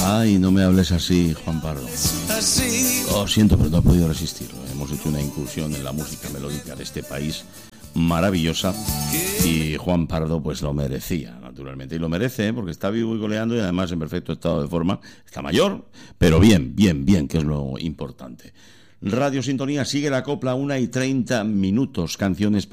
Ay, no me hables así, Juan Pardo. Lo siento, pero no he podido resistirlo. Hemos hecho una incursión en la música melódica de este país maravillosa y Juan Pardo pues lo merecía, naturalmente. Y lo merece, porque está vivo y coleando y además en perfecto estado de forma. Está mayor, pero bien, que es lo importante. Radio Sintonía, sigue la copla, 1:30, canciones